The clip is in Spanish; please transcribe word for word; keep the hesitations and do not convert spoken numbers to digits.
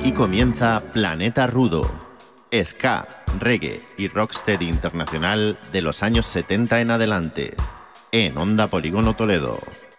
Aquí comienza Planeta Rudo, ska, reggae y rocksteady internacional de los años setenta en adelante, en Onda Polígono Toledo.